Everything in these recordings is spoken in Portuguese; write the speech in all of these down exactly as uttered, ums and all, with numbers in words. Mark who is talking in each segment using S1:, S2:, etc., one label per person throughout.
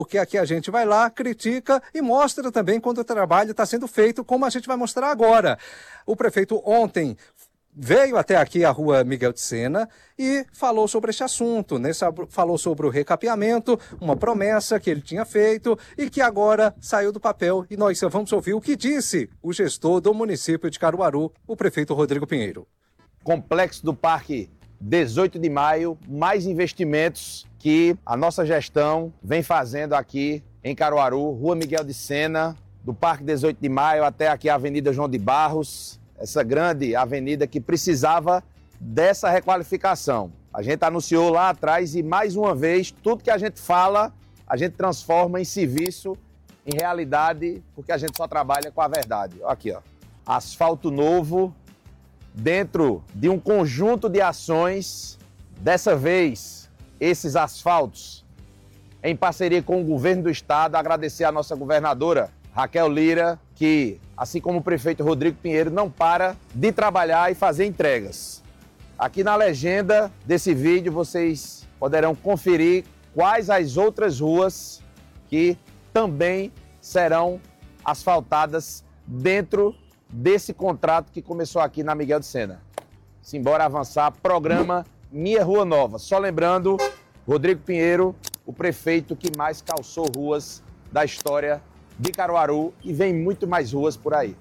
S1: Porque aqui a gente vai lá, critica e mostra também quando o trabalho está sendo feito, como a gente vai mostrar agora. O prefeito ontem veio até aqui a rua Miguel de Sena e falou sobre este assunto, né? Falou sobre o recapeamento, uma promessa que ele tinha feito e que agora saiu do papel. E nós vamos ouvir o que disse o gestor do município de Caruaru, o prefeito Rodrigo Pinheiro.
S2: Complexo do Parque dezoito de maio, mais investimentos que a nossa gestão vem fazendo aqui em Caruaru, rua Miguel de Sena, do Parque dezoito de maio até aqui a Avenida João de Barros, essa grande avenida que precisava dessa requalificação. A gente anunciou lá atrás e, mais uma vez, tudo que a gente fala, a gente transforma em serviço, em realidade, porque a gente só trabalha com a verdade. Aqui, ó, asfalto novo, dentro de um conjunto de ações, dessa vez, esses asfaltos, em parceria com o governo do estado, agradecer a nossa governadora, Raquel Lira, que, assim como o prefeito Rodrigo Pinheiro, não para de trabalhar e fazer entregas. Aqui na legenda desse vídeo vocês poderão conferir quais as outras ruas que também serão asfaltadas dentro desse contrato que começou aqui na Miguel de Sena. Simbora avançar, programa Minha Rua Nova. Só lembrando, Rodrigo Pinheiro, o prefeito que mais calçou ruas da história de Caruaru, e vem muito mais ruas por aí.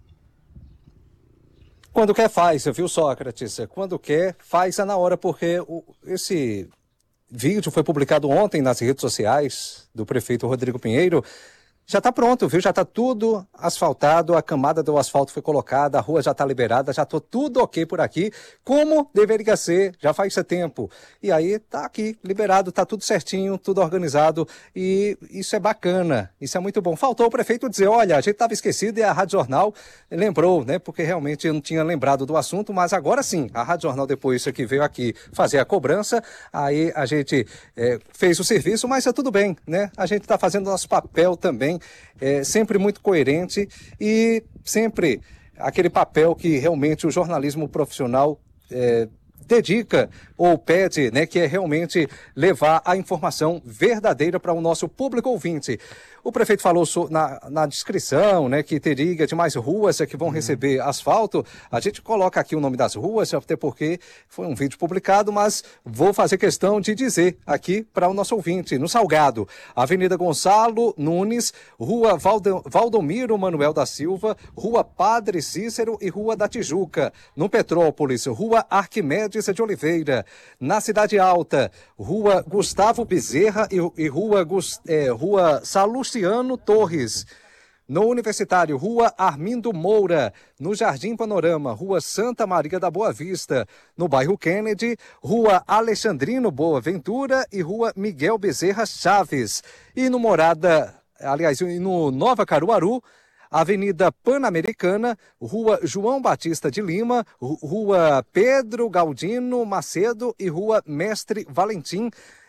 S1: Quando quer faz, viu, Sócrates? Quando quer, faz na hora, porque o, esse vídeo foi publicado ontem nas redes sociais do prefeito Rodrigo Pinheiro. Já está pronto, viu? Já está tudo asfaltado, a camada do asfalto foi colocada, a rua já está liberada, já está tudo ok por aqui, como deveria ser, já faz esse tempo. E aí está aqui, liberado, está tudo certinho, tudo organizado, e isso é bacana, isso é muito bom. Faltou o prefeito dizer, olha, a gente estava esquecido e a Rádio Jornal lembrou, né? Porque realmente eu não tinha lembrado do assunto, mas agora sim, a Rádio Jornal depois que veio aqui fazer a cobrança, aí a gente é, fez o serviço, mas é tudo bem, né? A gente está fazendo nosso papel também, É, sempre muito coerente e sempre aquele papel que realmente o jornalismo profissional é, dedica ou pede, né, que é realmente levar a informação verdadeira para o nosso público ouvinte. O prefeito falou so, na, na descrição, né, que teria de mais ruas que vão uhum. receber asfalto. A gente coloca aqui o nome das ruas, até porque foi um vídeo publicado, mas vou fazer questão de dizer aqui para o nosso ouvinte. No Salgado, Avenida Gonçalo Nunes, Rua Valdo, Valdomiro Manuel da Silva, Rua Padre Cícero e Rua da Tijuca. No Petrópolis, Rua Arquimedes de Oliveira. Na Cidade Alta, Rua Gustavo Bezerra e, e Rua, é, Rua Salustiano Torres. No Universitário, Rua Armindo Moura. No Jardim Panorama, Rua Santa Maria da Boa Vista. No bairro Kennedy, Rua Alexandrino Boa Ventura e Rua Miguel Bezerra Chaves. E no Morada, aliás, no Nova Caruaru, Avenida Pan-Americana, Rua João Batista de Lima, Rua Pedro Galdino Macedo e Rua Mestre Valentim.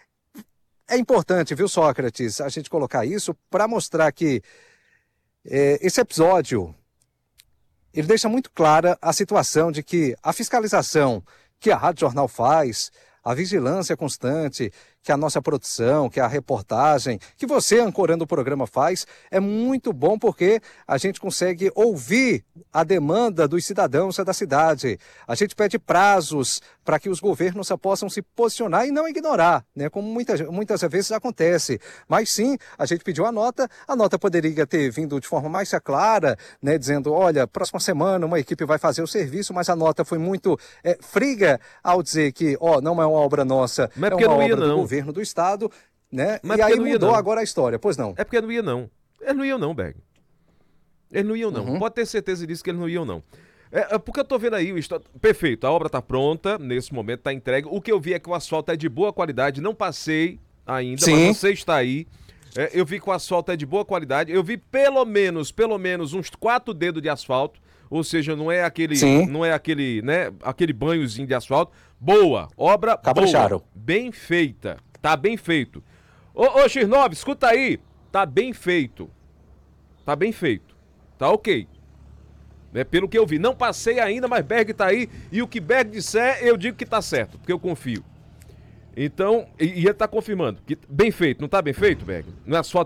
S1: É importante, viu, Sócrates, a gente colocar isso para mostrar que é, esse episódio, ele deixa muito clara a situação de que a fiscalização que a Rádio Jornal faz, a vigilância constante que a nossa produção, que a reportagem, que você, ancorando o programa, faz, é muito bom porque a gente consegue ouvir a demanda dos cidadãos da cidade. A gente pede prazos para que os governos possam se posicionar e não ignorar, né? Como muitas, muitas vezes acontece. Mas sim, a gente pediu a nota, a nota poderia ter vindo de forma mais clara, né? Dizendo, olha, próxima semana uma equipe vai fazer o serviço, mas a nota foi muito é, fria ao dizer que, ó, não é uma obra nossa,
S3: mas
S1: é uma
S3: não ia,
S1: obra
S3: não.
S1: do governo do estado, né?
S3: Mas
S1: E aí
S3: não ia,
S1: mudou
S3: não.
S1: agora a história, pois não?
S3: É porque não ia, não. Eles não iam, não, Berg. Eles não iam, não.
S1: Uhum.
S3: Pode ter certeza disso que eles não iam, não. É, é porque eu tô vendo aí o estado. Perfeito, a obra tá pronta, nesse momento tá entregue. O que eu vi é que o asfalto é de boa qualidade, não passei ainda,
S1: Sim.
S3: mas você está aí. É, eu vi que o asfalto é de boa qualidade. Eu vi pelo menos, pelo menos uns quatro dedos de asfalto. Ou seja, não é aquele,
S1: Sim.
S3: não é aquele, né, aquele banhozinho de asfalto. Boa, obra
S1: Capricharam.
S3: boa, bem feita, tá bem feito. Ô, ô X nove, escuta aí, tá bem feito, tá bem feito, tá ok. Né, pelo que eu vi, não passei ainda, mas Berg tá aí, e o que Berg disser, eu digo que tá certo, porque eu confio. Então, e, e ele tá confirmando que bem feito, não tá bem feito, Berg? Não é só